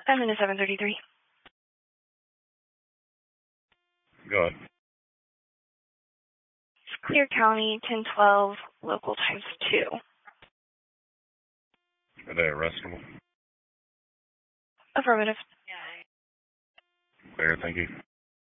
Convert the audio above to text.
I'm in a 733. Go ahead. It's Clear County, 1012, local times 2. Are they arrestable? Affirmative. Clear, thank you.